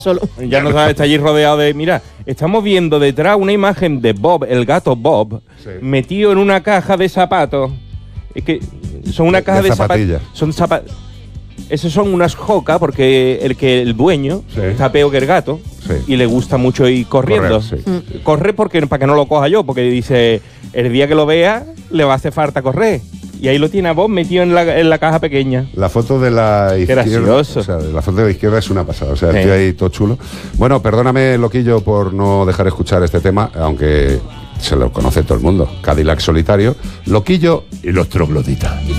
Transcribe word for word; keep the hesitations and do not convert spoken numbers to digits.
Solo. Ya no sabes, está allí rodeado de... Mira, estamos viendo detrás una imagen de Bob, el gato Bob, sí, metido en una caja de zapatos. Es que son una caja de, de zapatillas. Son zapatos. Esos son unas jocas porque el que el dueño sí. está peor que el gato sí. y le gusta mucho ir corriendo. Correr, sí. mm. Corre porque para que no lo coja yo, porque dice, el día que lo vea le va a hacer falta correr. Y ahí lo tiene a Bob metido en la, en la caja pequeña. La foto de la izquierda. Gracioso. O sea, la foto de la izquierda es una pasada. O sea, sí. estoy ahí todo chulo. Bueno, perdóname, Loquillo, por no dejar escuchar este tema, aunque se lo conoce todo el mundo. Cadillac Solitario, Loquillo y los trogloditas.